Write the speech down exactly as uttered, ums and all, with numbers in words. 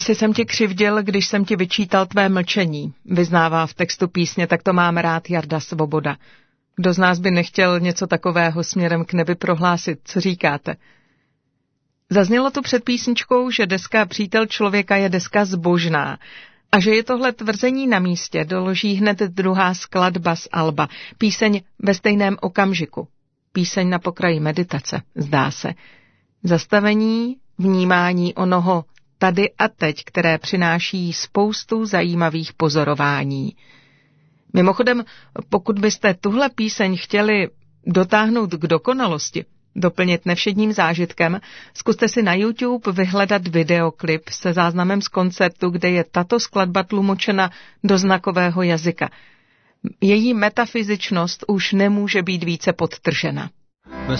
Asi jsem ti křivdil, když jsem ti vyčítal tvé mlčení, vyznává v textu písně Tak to mám rád Jarda Svoboda. Kdo z nás by nechtěl něco takového směrem k nebi prohlásit, co říkáte? Zaznělo tu před písničkou, že deska Přítel člověka je deska zbožná a že je tohle tvrzení na místě, doloží hned druhá skladba z alba, píseň Ve stejném okamžiku, píseň na pokraji meditace, zdá se. Zastavení, vnímání onoho tady a teď, které přináší spoustu zajímavých pozorování. Mimochodem, pokud byste tuhle píseň chtěli dotáhnout k dokonalosti, doplnit nevšedním zážitkem, zkuste si na YouTube vyhledat videoklip se záznamem z koncertu, kde je tato skladba tlumočena do znakového jazyka. Její metafyzičnost už nemůže být více podtržena.